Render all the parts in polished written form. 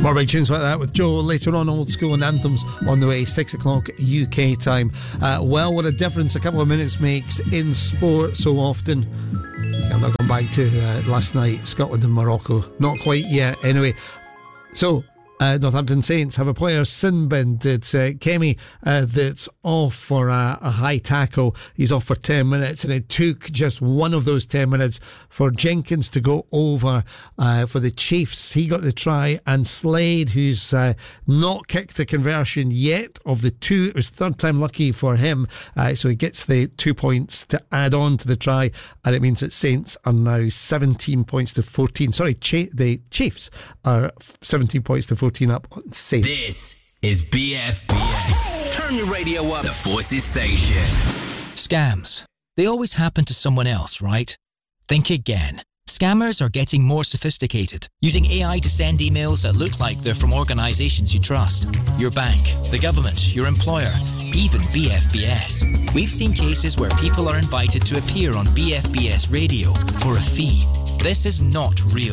More big tunes like that with Joe. Later on, old school and anthems on the way, 6 o'clock UK time. Well, what a difference a couple of minutes makes in sport so often. I'm not going back to last night, Scotland and Morocco. Not quite yet, anyway. So, Northampton Saints have a player sin binned. It's Kemi that's off for a high tackle. He's off for 10 minutes, and it took just one of those 10 minutes for Jenkins to go over for the Chiefs. He got the try, and Slade, who's not kicked the conversion yet of the two, it was third time lucky for him, so he gets the 2 points to add on to the try, and it means that Saints are now 17 points to 14. Sorry, the Chiefs are 17 points to 14 up on Saints. This is BFBS. Turn your radio up. The Forces Station. Scams. They always happen to someone else, right? Think again. Scammers are getting more sophisticated, using AI to send emails that look like they're from organisations you trust. Your bank, the government, your employer, even BFBS. We've seen cases where people are invited to appear on BFBS radio for a fee. This is not real.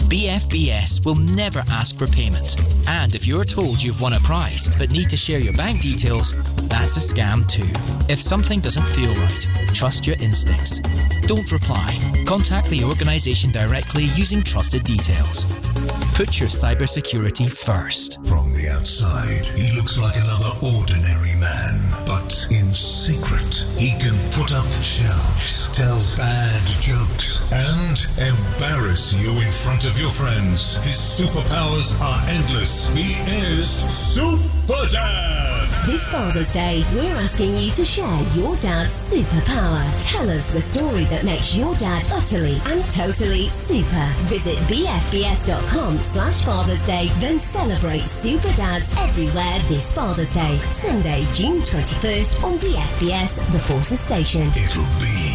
BFBS will never ask for payment. And if you're told you've won a prize but need to share your bank details, that's a scam too. If something doesn't feel right, trust your instincts. Don't reply. Contact the organisation directly using trusted details. Put your cybersecurity first. From the outside, he looks like another ordinary man. But in secret, he can put up shelves, tell bad jokes, and embarrass you in front of your friends. His superpowers are endless. He is Super Dad! This Father's Day, we're asking you to share your dad's superpower. Tell us the story that makes your dad utterly and totally super. Visit bfbs.com/Father's Day, then celebrate Super Dads everywhere this Father's Day. Sunday, June 21st on BFBS, the Forces Station. It'll be